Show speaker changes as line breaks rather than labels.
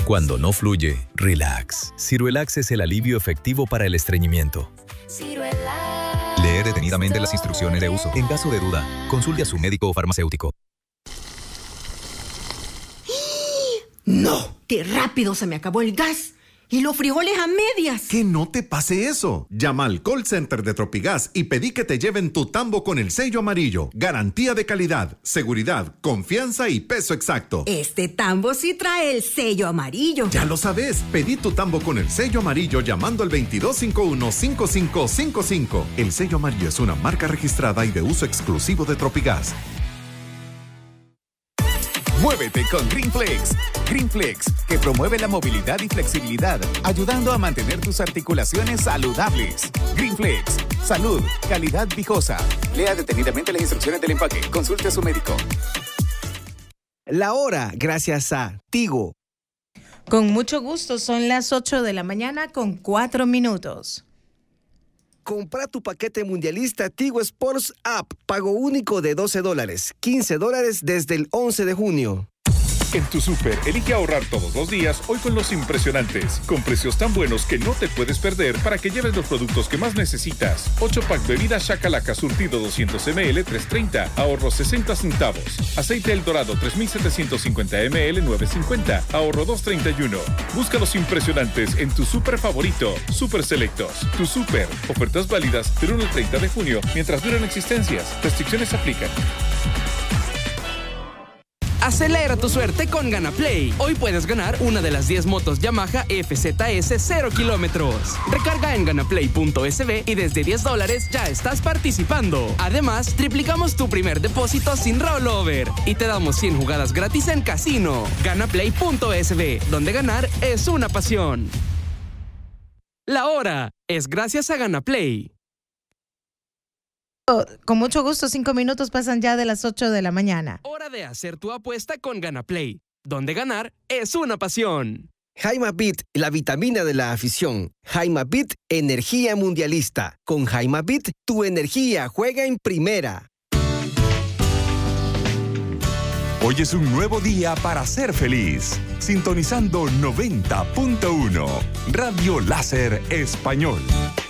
Cuando no fluye, relax. Ciruelax es el alivio efectivo para el estreñimiento. Leer detenidamente las instrucciones de uso. En caso de duda, consulte a su médico o farmacéutico.
¡No! ¡Qué rápido se me acabó el gas! ¡Y los frijoles a medias!
Que no te pase eso. Llama al call center de Tropigas y pedí que te lleven tu tambo con el sello amarillo. Garantía de calidad, seguridad, confianza y peso exacto.
Este tambo sí trae el sello amarillo.
Ya lo sabes. Pedí tu tambo con el sello amarillo llamando al 2251-5555. El sello amarillo es una marca registrada y de uso exclusivo de Tropigas.
Muévete con Greenflex. Greenflex, que promueve la movilidad y flexibilidad, ayudando a mantener tus articulaciones saludables. Greenflex, salud, calidad viejosa. Lea detenidamente las instrucciones del empaque. Consulte a su médico.
La hora, gracias a Tigo.
Con mucho gusto, son las 8 de la mañana con 4 minutos.
Compra tu paquete mundialista Tigo Sports App. Pago único de $12, $15 desde el 11 de junio.
En tu súper, elige ahorrar todos los días, hoy con los impresionantes, con precios tan buenos que no te puedes perder para que lleves los productos que más necesitas. 8-pack bebida Shakalaka surtido 200 ml, $3.30, ahorro 60 centavos. Aceite El Dorado 3.750 ml, $9.50, ahorro $2.31. Busca los impresionantes en tu súper favorito, Super Selectos. Tu súper, ofertas válidas del 1 al 30 de junio, mientras duran existencias. Restricciones aplican.
Acelera tu suerte con GanaPlay. Hoy puedes ganar una de las 10 motos Yamaha FZS 0 kilómetros. Recarga en ganaplay.sb y desde $10 ya estás participando. Además, triplicamos tu primer depósito sin rollover y te damos 100 jugadas gratis en casino. Ganaplay.sb, donde ganar es una pasión. La hora es gracias a GanaPlay.
Con mucho gusto, 5 minutos pasan ya de las 8 de la mañana.
Hora de hacer tu apuesta con GanaPlay, donde ganar es una pasión.
Jaimabit, la vitamina de la afición. Jaimabit, energía mundialista. Con Jaimabit, tu energía juega en primera.
Hoy es un nuevo día para ser feliz. Sintonizando 90.1 Radio Láser Español.